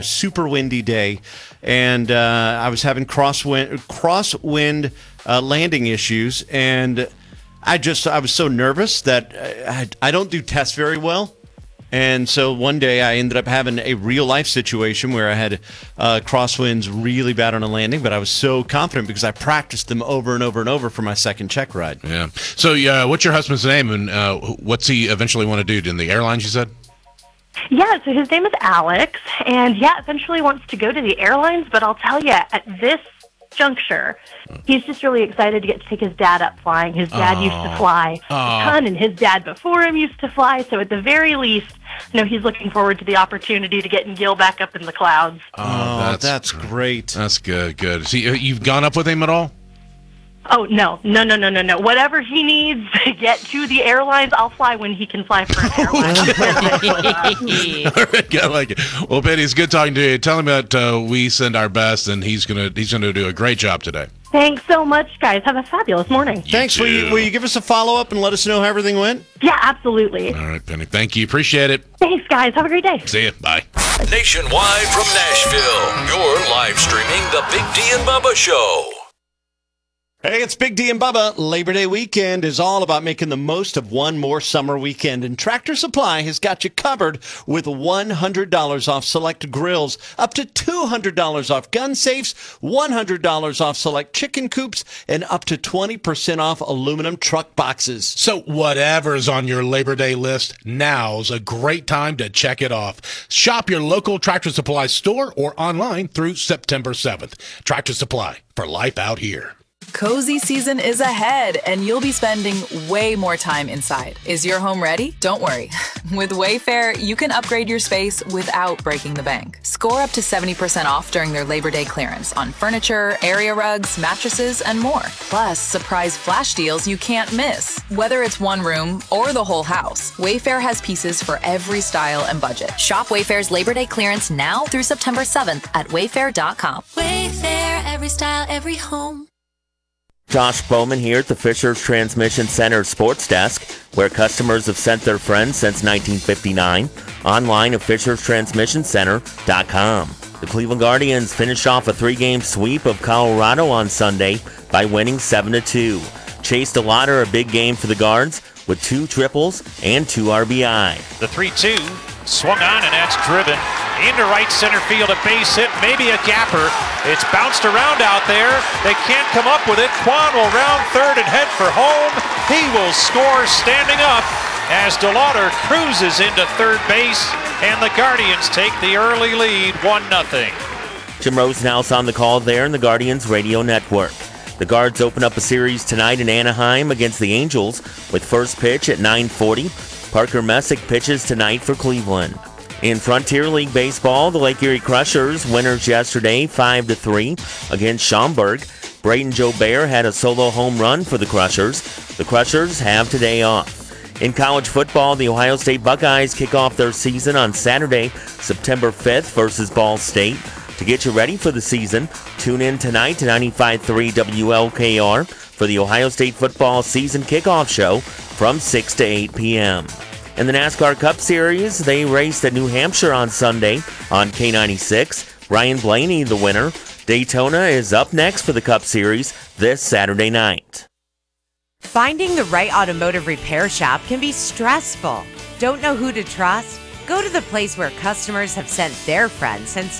super windy day, and I was having crosswind landing issues, and I was so nervous that I don't do tests very well. And so one day I ended up having a real-life situation where I had crosswinds really bad on a landing, but I was so confident because I practiced them over and over and over for my second check ride. Yeah. So what's your husband's name, and what's he eventually want to do? In the airlines, you said? Yeah, so his name is Alex, and eventually wants to go to the airlines, but I'll tell you, at this juncture, he's just really excited to get to take his dad up flying. His dad used to fly a ton, and his dad before him used to fly, so at the very least, he's looking forward to the opportunity to getting Gil back up in the clouds. Oh, that's great. That's good. See, you've gone up with him at all? Oh, no. Whatever he needs to get to the airlines, I'll fly when he can fly for an airline. All right, I like it. Well, Penny, it's good talking to you. Tell him that we send our best, and he's gonna do a great job today. Thanks so much, guys. Have a fabulous morning. Thanks. Will you give us a follow-up and let us know how everything went? Yeah, absolutely. All right, Penny. Thank you. Appreciate it. Thanks, guys. Have a great day. See you. Bye. Nationwide from Nashville, you're live streaming the Big D and Bubba Show. Hey, it's Big D and Bubba. Labor Day weekend is all about making the most of one more summer weekend, and Tractor Supply has got you covered with $100 off select grills, up to $200 off gun safes, $100 off select chicken coops, and up to 20% off aluminum truck boxes. So whatever's on your Labor Day list, now's a great time to check it off. Shop your local Tractor Supply store or online through September 7th. Tractor Supply, for life out here. Cozy season is ahead, and you'll be spending way more time inside. Is your home ready? Don't worry. With Wayfair, you can upgrade your space without breaking the bank. Score up to 70% off during their Labor Day clearance on furniture, area rugs, mattresses, and more. Plus, surprise flash deals you can't miss. Whether it's one room or the whole house, Wayfair has pieces for every style and budget. Shop Wayfair's Labor Day clearance now through September 7th at wayfair.com. Wayfair, every style, every home. Josh Bowman here at the Fisher's Transmission Center Sports Desk, where customers have sent their friends since 1959. Online at fisherstransmissioncenter.com. The Cleveland Guardians finished off a 3-game sweep of Colorado on Sunday by winning 7-2. Chase DeLauder, a big game for the Guards, with 2 triples and 2 RBI. The 3-2 swung on, and that's driven into right center field. A base hit, maybe a gapper. It's bounced around out there. They can't come up with it. Quan will round third and head for home. He will score standing up as DeLauder cruises into third base, and the Guardians take the early lead 1-0. Jim Rosenhaus on the call there in the Guardians radio network. The Guards open up a series tonight in Anaheim against the Angels with first pitch at 9:40. Parker Messick pitches tonight for Cleveland. In Frontier League Baseball, the Lake Erie Crushers, winners yesterday 5-3 against Schaumburg. Braden Jobert had a solo home run for the Crushers. The Crushers have today off. In college football, the Ohio State Buckeyes kick off their season on Saturday, September 5th versus Ball State. To get you ready for the season, tune in tonight to 95.3 WLKR for the Ohio State football season kickoff show from 6 to 8 p.m. In the NASCAR Cup Series, they raced at New Hampshire on Sunday on K96. Ryan Blaney, the winner. Daytona is up next for the Cup Series this Saturday night. Finding the right automotive repair shop can be stressful. Don't know who to trust? Go to the place where customers have sent their friends since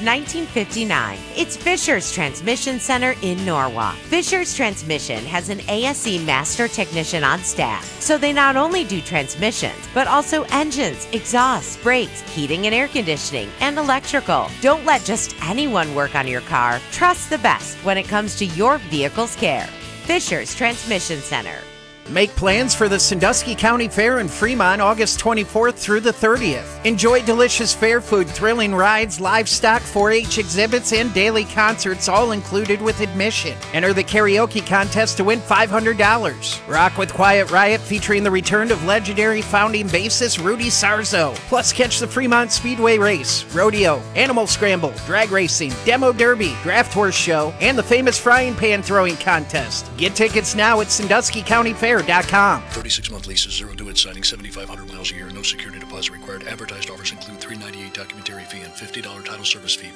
1959. It's Fisher's Transmission Center in Norwalk. Fisher's Transmission has an ASE master technician on staff, so they not only do transmissions, but also engines, exhausts, brakes, heating and air conditioning, and electrical. Don't let just anyone work on your car. Trust the best when it comes to your vehicle's care. Fisher's Transmission Center. Make plans for the Sandusky County Fair in Fremont August 24th through the 30th. Enjoy delicious fair food, thrilling rides, livestock, 4-H exhibits, and daily concerts, all included with admission. Enter the karaoke contest to win $500. Rock with Quiet Riot featuring the return of legendary founding bassist Rudy Sarzo. Plus catch the Fremont Speedway Race, Rodeo, Animal Scramble, Drag Racing, Demo Derby, Draft Horse Show, and the famous Frying Pan Throwing Contest. Get tickets now at SanduskyCountyFair.com. 36-month leases, 0 due at signing, 7,500 miles a year, no security deposit required. Advertised offers include $398 documentary fee and $50 title service fee.